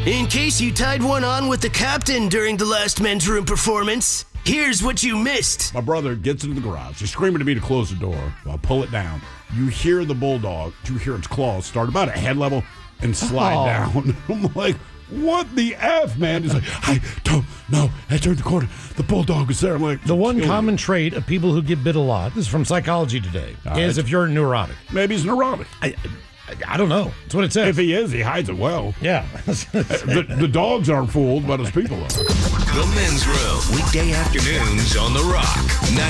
In case you tied one on with the captain during the last men's room performance, here's what you missed. My brother gets into the garage. He's screaming to me to close the door. I pull it down. You hear the bulldog. You hear its claws start about at head level and slide down. I'm like, what the F, man? He's like, I don't know. I turned the corner. The bulldog is there. I'm like, the one common trait of people who get bit a lot, this is from Psychology Today, is if you're neurotic. Maybe he's neurotic. I don't know. That's what it says. If he is, he hides it well. Yeah. the dogs aren't fooled, but his people are. The Men's Room, weekday afternoons on The Rock,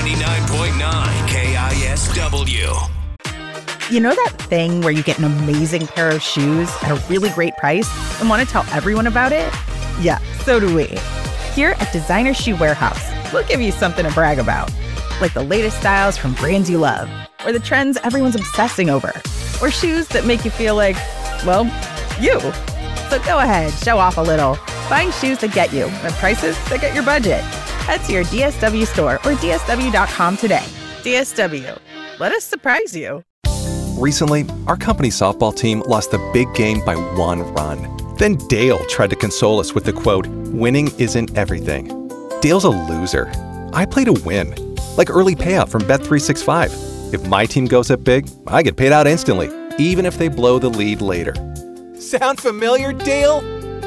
99.9 KISW. You know that thing where you get an amazing pair of shoes at a really great price and want to tell everyone about it? Yeah, so do we. Here at Designer Shoe Warehouse, we'll give you something to brag about, like the latest styles from brands you love, or the trends everyone's obsessing over, or shoes that make you feel like, well, you. So go ahead, show off a little. Find shoes that get you at prices that get your budget. Head to your DSW store or DSW.com today. DSW, let us surprise you. Recently, our company softball team lost the big game by 1 run. Then Dale tried to console us with the quote, "Winning isn't everything." Dale's a loser. I play to win. Like early payout from Bet365. If my team goes up big, I get paid out instantly, even if they blow the lead later. Sound familiar, Dale?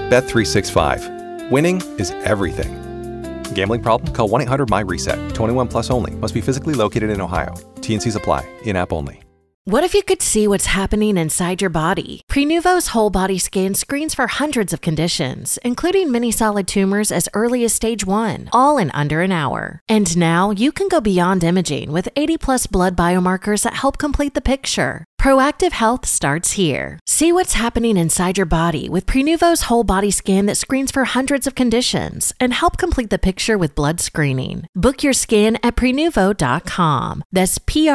Bet365. Winning is everything. Gambling problem? Call 1-800-MY-RESET. 21 plus only. Must be physically located in Ohio. T&Cs apply. In-app only. What if you could see what's happening inside your body? Prenuvo's whole body scan screens for hundreds of conditions, including many solid tumors as early as stage 1, all in under an hour. And now you can go beyond imaging with 80+ blood biomarkers that help complete the picture. Proactive health starts here. See what's happening inside your body with Prenuvo's whole body scan that screens for hundreds of conditions and help complete the picture with blood screening. Book your scan at Prenuvo.com. That's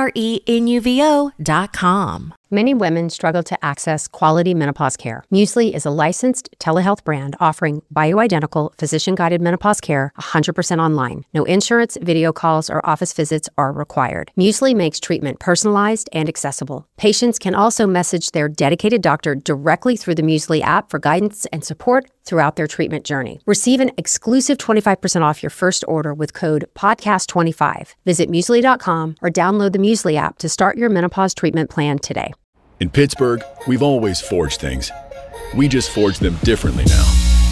Prenuvo.com. Many women struggle to access quality menopause care. Muesli is a licensed telehealth brand offering bioidentical, physician-guided menopause care 100% online. No insurance, video calls, or office visits are required. Muesli makes treatment personalized and accessible. Patients can also message their dedicated doctor directly through the Muesli app for guidance and support throughout their treatment journey. Receive an exclusive 25% off your first order with code PODCAST25. Visit Muesli.com or download the Muesli app to start your menopause treatment plan today. In Pittsburgh, we've always forged things. We just forge them differently now.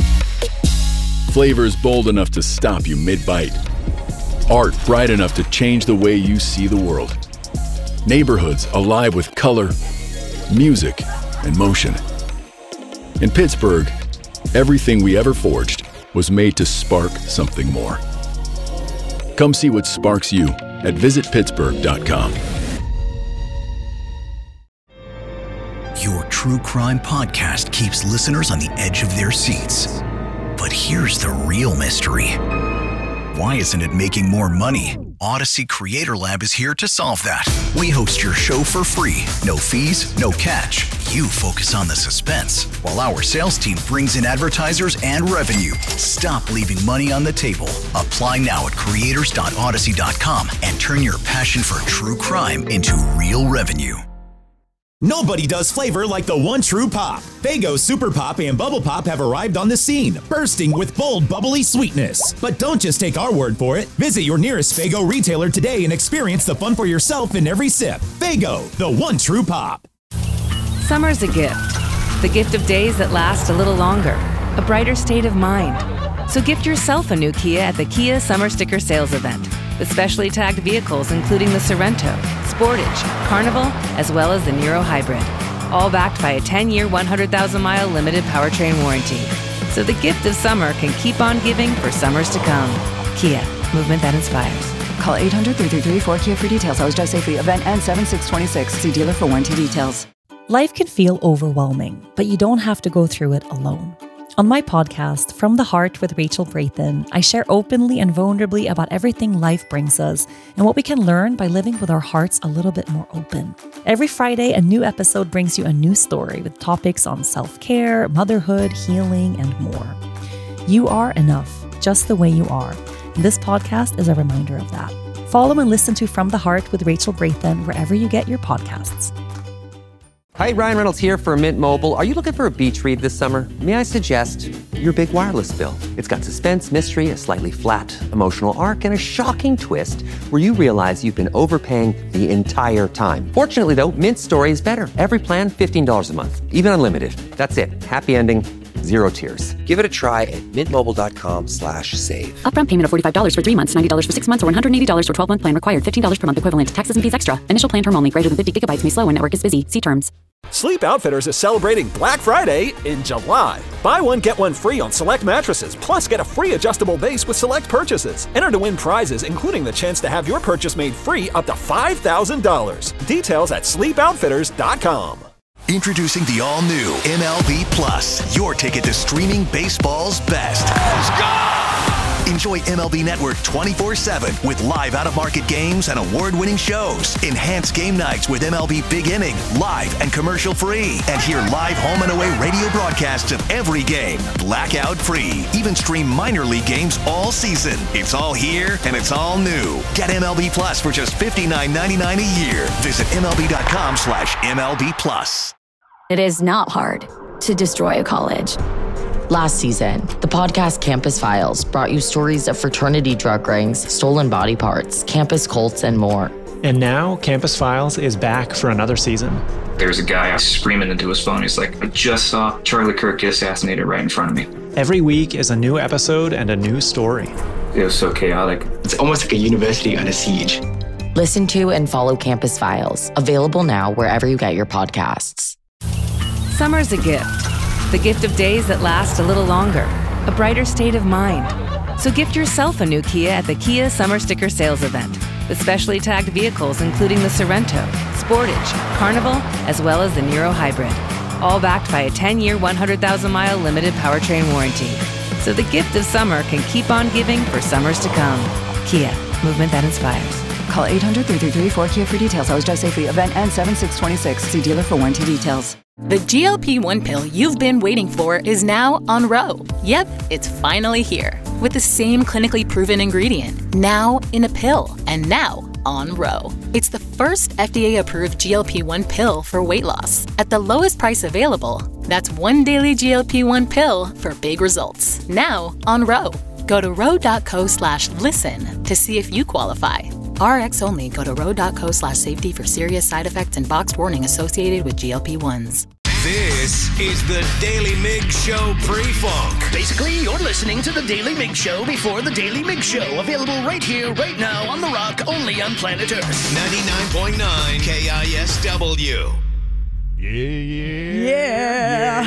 Flavors bold enough to stop you mid-bite. Art bright enough to change the way you see the world. Neighborhoods alive with color, music, and motion. In Pittsburgh, everything we ever forged was made to spark something more. Come see what sparks you at visitpittsburgh.com. Your true crime podcast keeps listeners on the edge of their seats. But here's the real mystery. Why isn't it making more money? Odyssey Creator Lab is here to solve that. We host your show for free. No fees, no catch. You focus on the suspense, while our sales team brings in advertisers and revenue. Stop leaving money on the table. Apply now at creators.odyssey.com and turn your passion for true crime into real revenue. Nobody does flavor like the one true pop. Faygo Super Pop and Bubble Pop have arrived on the scene, bursting with bold, bubbly sweetness. But don't just take our word for it. Visit your nearest Faygo retailer today and experience the fun for yourself in every sip. Faygo, the one true pop. Summer's a gift. The gift of days that last a little longer. A brighter state of mind. So gift yourself a new Kia at the Kia Summer Sticker Sales Event. With specially tagged vehicles including the Sorento, Sportage, Carnival, as well as the Niro Hybrid. All backed by a 10-year, 100,000-mile limited powertrain warranty. So the gift of summer can keep on giving for summers to come. Kia, movement that inspires. Call 800-333-4KIA for details. Always drive safely. Event ends 7/6/26. See dealer for warranty details. Life can feel overwhelming, but you don't have to go through it alone. On my podcast, From the Heart with Rachel Brathen, I share openly and vulnerably about everything life brings us and what we can learn by living with our hearts a little bit more open. Every Friday, a new episode brings you a new story with topics on self-care, motherhood, healing, and more. You are enough, just the way you are. And this podcast is a reminder of that. Follow and listen to From the Heart with Rachel Brathen wherever you get your podcasts. Hi, Ryan Reynolds here for Mint Mobile. Are you looking for a beach read this summer? May I suggest your big wireless bill? It's got suspense, mystery, a slightly flat emotional arc, and a shocking twist where you realize you've been overpaying the entire time. Fortunately, though, Mint's story is better. Every plan, $15 a month. Even unlimited. That's it. Happy ending. Zero tears. Give it a try at mintmobile.com/save. Upfront payment of $45 for 3 months, $90 for 6 months, or $180 for 12-month plan required. $15 per month equivalent. Taxes and fees extra. Initial plan term only. Greater than 50 gigabytes may slow when network is busy. See terms. Sleep Outfitters is celebrating Black Friday in July. Buy one, get one free on select mattresses, plus get a free adjustable base with select purchases. Enter to win prizes, including the chance to have your purchase made free up to $5,000. Details at sleepoutfitters.com. Introducing the all-new MLB Plus, your ticket to streaming baseball's best. Let's go! Enjoy MLB Network 24/7 with live out-of-market games and award-winning shows. Enhance game nights with MLB Big Inning, live and commercial-free. And hear live home and away radio broadcasts of every game, blackout-free. Even stream minor league games all season. It's all here and it's all new. Get MLB Plus for just $59.99 a year. Visit MLB.com/MLB Plus. It is not hard to destroy a college. Last season, the podcast Campus Files brought you stories of fraternity drug rings, stolen body parts, campus cults, and more. And now, Campus Files is back for another season. There's a guy screaming into his phone. He's like, I just saw Charlie Kirk get assassinated right in front of me. Every week is a new episode and a new story. It was so chaotic. It's almost like a university under siege. Listen to and follow Campus Files, available now wherever you get your podcasts. Summer's a gift. The gift of days that last a little longer. A brighter state of mind. So gift yourself a new Kia at the Kia Summer Sticker Sales Event. With specially tagged vehicles including the Sorrento, Sportage, Carnival, as well as the Niro Hybrid. All backed by a 10-year, 100,000-mile limited powertrain warranty. So the gift of summer can keep on giving for summers to come. Kia, movement that inspires. Call 800-333-4KIA for details. I was just safely. Event ends 7/6/26. See dealer for warranty details. The GLP-1 pill you've been waiting for is now on Ro. Yep, it's finally here. With the same clinically proven ingredient. Now in a pill. And now on Ro. It's the first FDA-approved GLP-1 pill for weight loss. At the lowest price available. That's one daily GLP-1 pill for big results. Now on Ro. Go to ro.co/listen to see if you qualify. RX only. Go to ro.co/safety for serious side effects and boxed warning associated with GLP-1s. This is the Daily Mig Show pre-funk. Basically, you're listening to the Daily Mig Show before the Daily Mig Show. Available right here, right now on The Rock, only on planet Earth. 99.9 KISW. Yeah.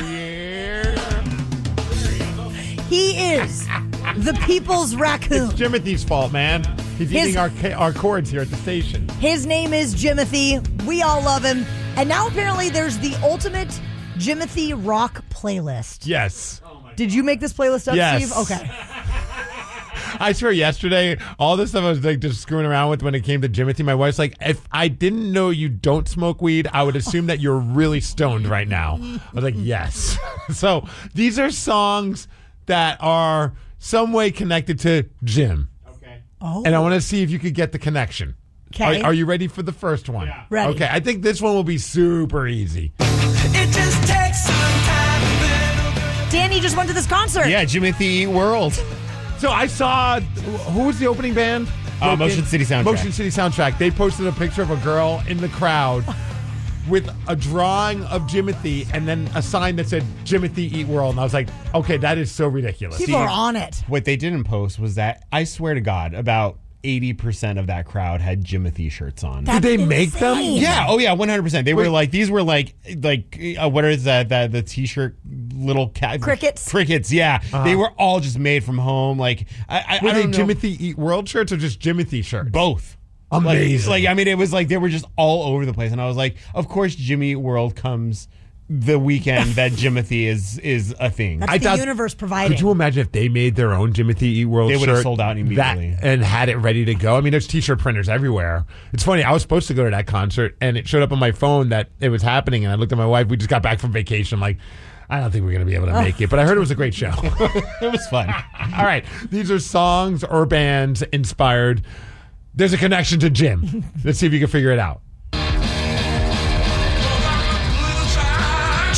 He is the people's raccoon. It's Jimothy's fault, man. He's eating our cords here at the station. His name is Jimothy. We all love him. And now apparently there's the ultimate Jimothy rock playlist. Yes. Did you make this playlist up, yes. Steve? Okay. I swear yesterday, all this stuff I was like just screwing around with when it came to Jimothy. My wife's like, if I didn't know you don't smoke weed, I would assume that you're really stoned right now. I was like, yes. So these are songs that are some way connected to Jim. Okay. Oh. And I want to see if you could get the connection. Okay. Are you ready for the first one? Yeah. Ready. Okay. I think this one will be super easy. It just takes some time. Danny just went to this concert. Yeah, Jimothy Eat World. So I saw, who was the opening band? Motion City Soundtrack. Motion City Soundtrack. They posted a picture of a girl in the crowd with a drawing of Jimothy and then a sign that said Jimothy Eat World. And I was like, okay, that is so ridiculous. People are on it. What they didn't post was that, I swear to God, about 80% of that crowd had Jimothy shirts on. Did they make them? Yeah. Oh, yeah. 100%. They were like, these were like what is that? The t-shirt little cat crickets. Crickets. Yeah. They were all just made from home. Like, were they Jimothy Eat World shirts or just Jimothy shirts? Both. Amazing. Like, I mean, it was like they were just all over the place, and I was like, of course, Jimmy Eat World comes the weekend that Jimothy is a thing. That's the universe providing. Could you imagine if they made their own Jimothy Eat World shirt? They would have sold out immediately. And had it ready to go. I mean, there's t-shirt printers everywhere. It's funny, I was supposed to go to that concert, and it showed up on my phone that it was happening, and I looked at my wife. We just got back from vacation. I'm like, I don't think we're going to be able to make it, but I heard it was a great show. It was fun. All right. These are songs or bands inspired. There's a connection to Jim. Let's see if you can figure it out.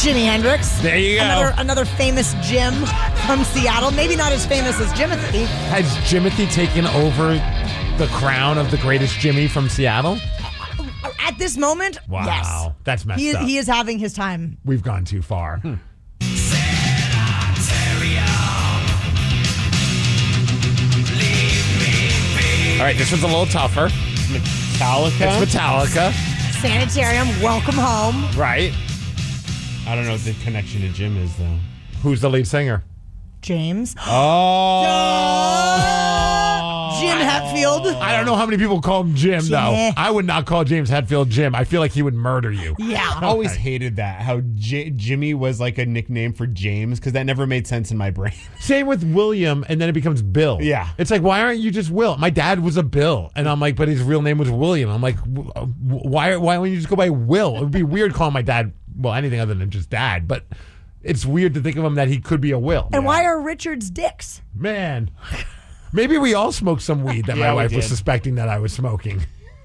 Jimi Hendrix. There you go. Another famous Jim from Seattle. Maybe not as famous as Jimothy. Has Jimothy taken over the crown of the greatest Jimmy from Seattle? At this moment, Wow. yes. That's messed up. He is having his time. We've gone too far. All right, this one's a little tougher. Metallica? It's Metallica. Sanitarium, welcome home. Right. I don't know what the connection to Jim is, though. Who's the lead singer? James. Oh. Jim Hetfield. I don't know how many people call him Jim, though. I would not call James Hetfield Jim. I feel like he would murder you. Yeah. I always hated that, how Jimmy was like a nickname for James, because that never made sense in my brain. Same with William, and then it becomes Bill. Yeah. It's like, why aren't you just Will? My dad was a Bill, and I'm like, but his real name was William. I'm like, why wouldn't you just go by Will? It would be weird calling my dad, well, anything other than just dad, but it's weird to think of him that he could be a Will. And why are Richards dicks? Man. Maybe we all smoked some weed that my wife was did. suspecting that I was smoking.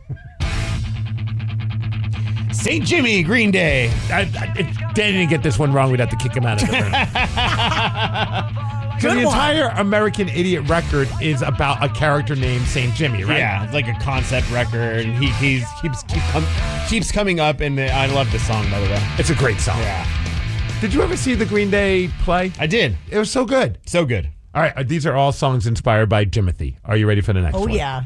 St. Jimmy, Green Day. If they didn't get this one wrong, we'd have to kick him out of the room. So the entire American Idiot record is about a character named St. Jimmy, right? Yeah, it's like a concept record, and he keeps coming up, and I love this song, by the way. It's a great song. Yeah. Did you ever see the Green Day play? I did. It was so good. So good. All right, these are all songs inspired by Jimothy. Are you ready for the next one? Oh, yeah.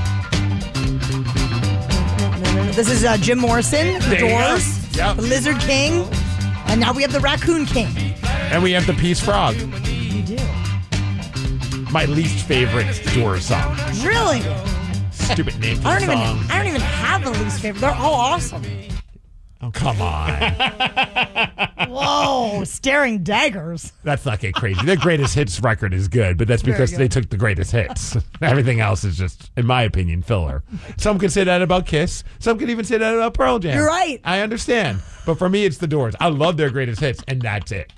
This is Jim Morrison, The There you go. Doors, Yep. The Lizard King, and now we have the Raccoon King. And we have the Peace Frog. You do. My least favorite Doors song. Really? Stupid name for I the don't song. even have a least favorite. They're all awesome. Oh, come on. Whoa, staring daggers. Let's not get crazy. Their greatest hits record is good, but that's because Very they good. took the greatest hits. Everything else is just, in my opinion, filler. Some could say that about Kiss. Some could even say that about Pearl Jam. You're right. I understand. But for me, it's the Doors. I love their greatest hits, and that's it.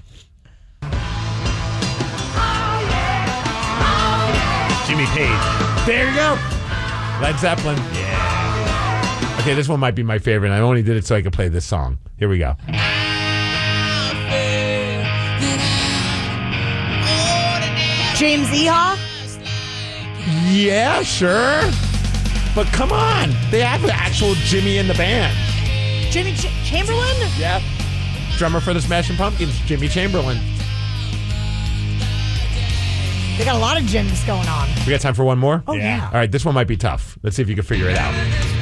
Jimmy Page. There you go. Led Zeppelin. Yeah. Okay, this one might be my favorite. I only did it so I could play this song. Here we go. James Iha? Yeah, sure. But come on. They have the actual Jimmy in the band. Jimmy Chamberlain? Yeah. Drummer for the Smashing Pumpkins, Jimmy Chamberlain. They got a lot of Jims going on. We got time for one more? Oh, yeah. All right, this one might be tough. Let's see if you can figure it out.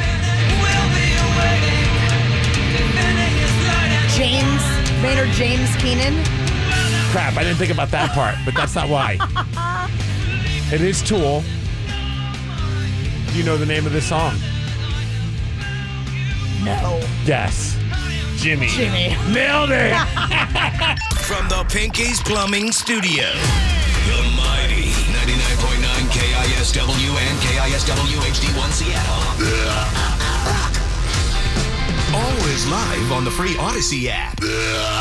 Maynard James Keenan. Crap, I didn't think about that part, but that's not why. It is Tool. Do you know the name of this song? No. Yes. Jimmy. Nailed it. From the Pinky's Plumbing Studio, the mighty 99.9 KISW and KISW HD1 Seattle. Always live on the free Odyssey app.